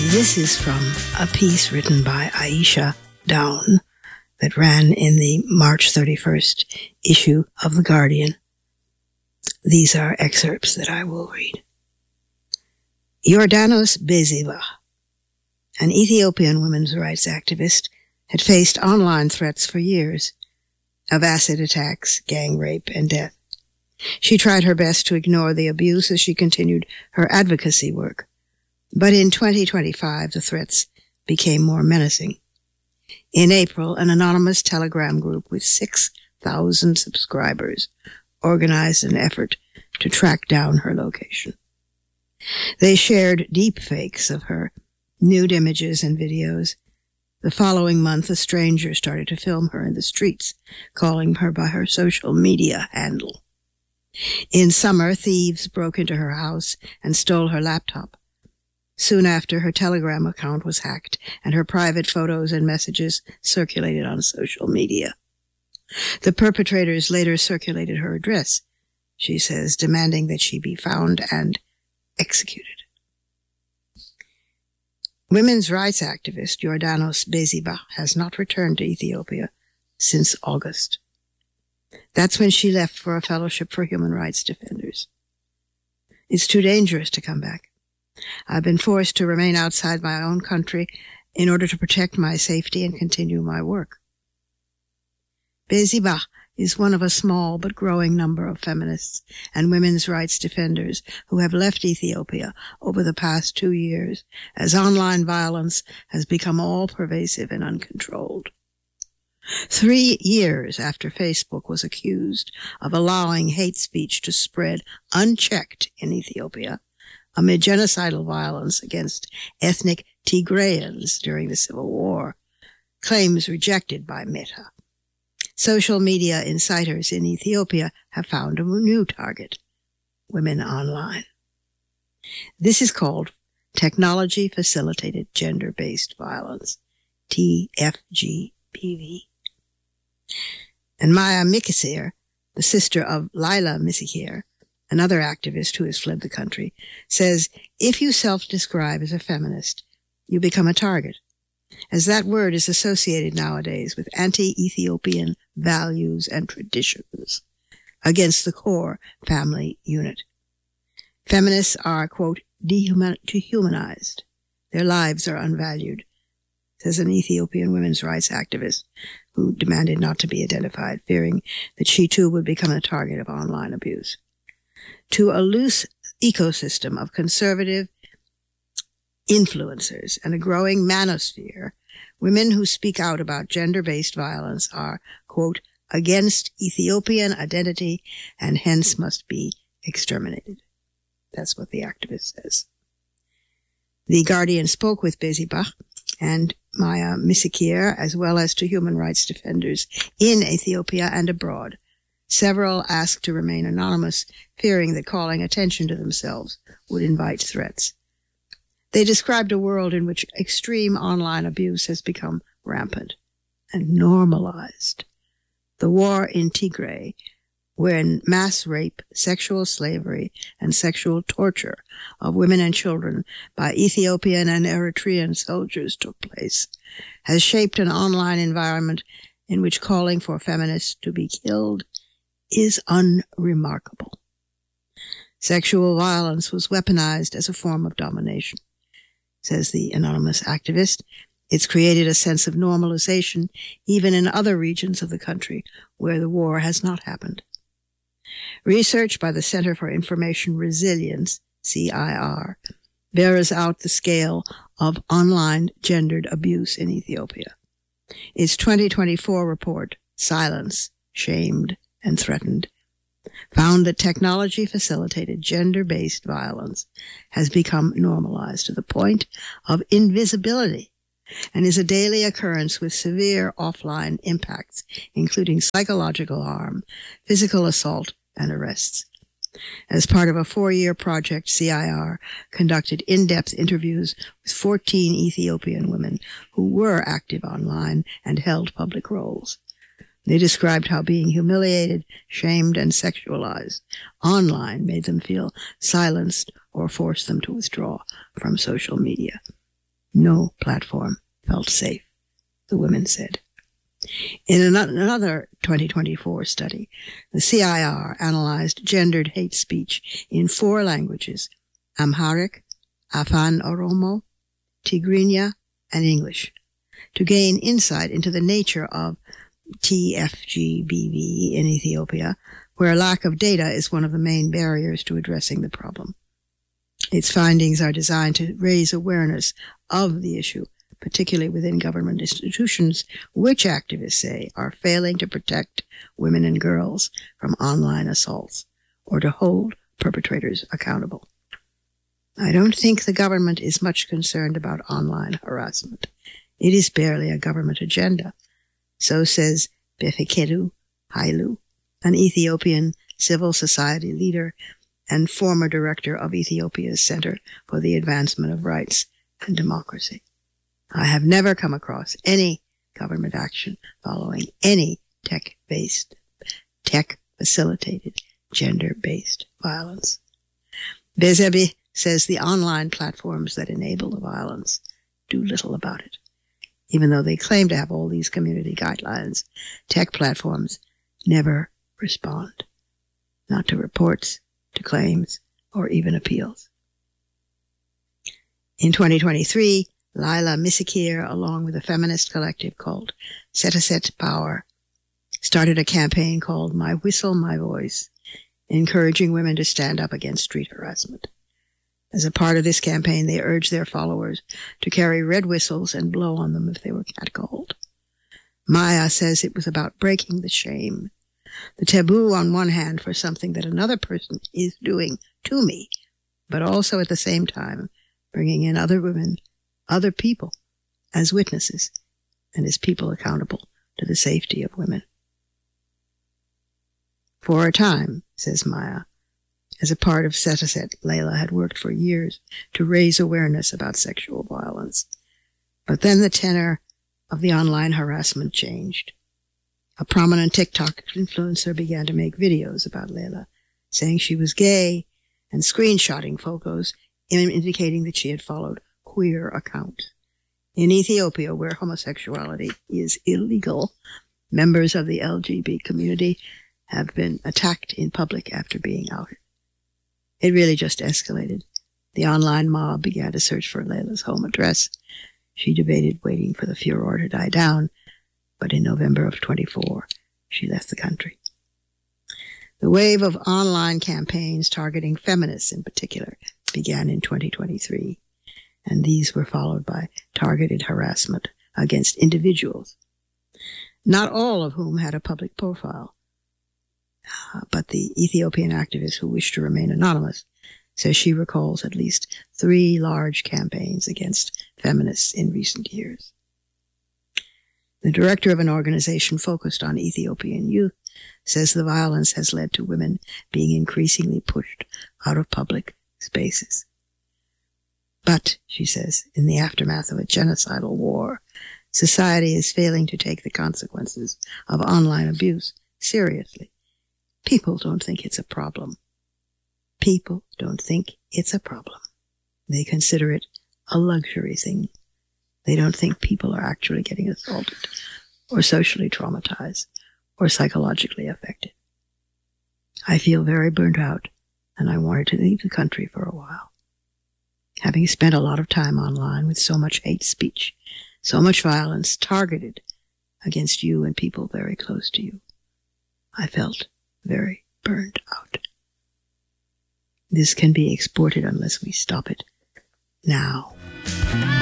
This is from a piece written by Aisha Down that ran in the March 31st issue of The Guardian. These are excerpts that I will read. Yordanos Beziva, an Ethiopian women's rights activist, had faced online threats for years of acid attacks, gang rape, and death. She tried her best to ignore the abuse as she continued her advocacy work. But in 2025, the threats became more menacing. In April, an anonymous Telegram group with 6,000 subscribers organized an effort to track down her location. They shared deep fakes of her, nude images and videos. The following month, a stranger started to film her in the streets, calling her by her social media handle. In summer, thieves broke into her house and stole her laptop. Soon after, her Telegram account was hacked, and her private photos and messages circulated on social media. The perpetrators later circulated her address, she says, demanding that she be found and executed. Women's rights activist Yordanos Beziba has not returned to Ethiopia since August. That's when she left for a fellowship for human rights defenders. It's too dangerous to come back. I've been forced to remain outside my own country in order to protect my safety and continue my work. Beziba is one of a small but growing number of feminists and women's rights defenders who have left Ethiopia over the past 2 years as online violence has become all-pervasive and uncontrolled. 3 years after Facebook was accused of allowing hate speech to spread unchecked in Ethiopia, amid genocidal violence against ethnic Tigrayans during the civil war, claims rejected by Meta. Social media inciters in Ethiopia have found a new target: women online. This is called Technology-Facilitated Gender-Based Violence, TFGBV. And Maya Mikisir, the sister of Laila Misikir, another activist who has fled the country, says, if you self-describe as a feminist, you become a target, as that word is associated nowadays with anti-Ethiopian values and traditions against the core family unit. Feminists are, quote, dehumanized. Their lives are unvalued, says an Ethiopian women's rights activist who demanded not to be identified, fearing that she too would become a target of online abuse. To a loose ecosystem of conservative influencers and a growing manosphere, women who speak out about gender-based violence are, quote, against Ethiopian identity and hence must be exterminated. That's what the activist says. The Guardian spoke with Beziba and Maya Misikir, as well as to human rights defenders in Ethiopia and abroad. Several asked to remain anonymous, fearing that calling attention to themselves would invite threats. They described a world in which extreme online abuse has become rampant and normalized. The war in Tigray, wherein mass rape, sexual slavery, and sexual torture of women and children by Ethiopian and Eritrean soldiers took place, has shaped an online environment in which calling for feminists to be killed is unremarkable. Sexual violence was weaponized as a form of domination, says the anonymous activist. It's created a sense of normalization even in other regions of the country where the war has not happened. Research by the Center for Information Resilience, CIR, bears out the scale of online gendered abuse in Ethiopia. Its 2024 report, Silence, Shamed, and Threatened, found that technology-facilitated gender-based violence has become normalized to the point of invisibility and is a daily occurrence with severe offline impacts, including psychological harm, physical assault, and arrests. As part of a 4-year project, CIR conducted in-depth interviews with 14 Ethiopian women who were active online and held public roles. They described how being humiliated, shamed, and sexualized online made them feel silenced or forced them to withdraw from social media. No platform felt safe, the women said. In another 2024 study, the CIR analyzed gendered hate speech in 4 languages: Amharic, Afan Oromo, Tigrinya, and English, to gain insight into the nature of TFGBV in Ethiopia, where a lack of data is one of the main barriers to addressing the problem. Its findings are designed to raise awareness of the issue, particularly within government institutions, which activists say are failing to protect women and girls from online assaults or to hold perpetrators accountable. I don't think the government is much concerned about online harassment. It is barely a government agenda. So says Befekedu Hailu, an Ethiopian civil society leader and former director of Ethiopia's Center for the Advancement of Rights and Democracy. I have never come across any government action following any tech-facilitated, gender-based violence. Bezebi says the online platforms that enable the violence do little about it. Even though they claim to have all these community guidelines, tech platforms never respond, not to reports, to claims, or even appeals. In 2023, Laila Misikir, along with a feminist collective called Setaset Power, started a campaign called My Whistle, My Voice, encouraging women to stand up against street harassment. As a part of this campaign, they urged their followers to carry red whistles and blow on them if they were catcalled. Maya says it was about breaking the shame, the taboo on one hand for something that another person is doing to me, but also at the same time bringing in other women, other people, as witnesses and as people accountable to the safety of women. For a time, says Maya, as a part of Setaset, Layla had worked for years to raise awareness about sexual violence. But then the tenor of the online harassment changed. A prominent TikTok influencer began to make videos about Layla, saying she was gay and screenshotting photos indicating that she had followed queer accounts. In Ethiopia, where homosexuality is illegal, members of the LGBT community have been attacked in public after being outed. It really just escalated. The online mob began to search for Layla's home address. She debated waiting for the furor to die down, but in November of 24, she left the country. The wave of online campaigns targeting feminists in particular began in 2023, and these were followed by targeted harassment against individuals, not all of whom had a public profile. But the Ethiopian activist, who wished to remain anonymous, says she recalls at least 3 large campaigns against feminists in recent years. The director of an organization focused on Ethiopian youth says the violence has led to women being increasingly pushed out of public spaces. But, she says, in the aftermath of a genocidal war, society is failing to take the consequences of online abuse seriously. People don't think it's a problem. People don't think it's a problem. They consider it a luxury thing. They don't think people are actually getting assaulted or socially traumatized or psychologically affected. I feel very burnt out, and I wanted to leave the country for a while. Having spent a lot of time online with so much hate speech, so much violence targeted against you and people very close to you, I felt very burned out. This can be exported unless we stop it now.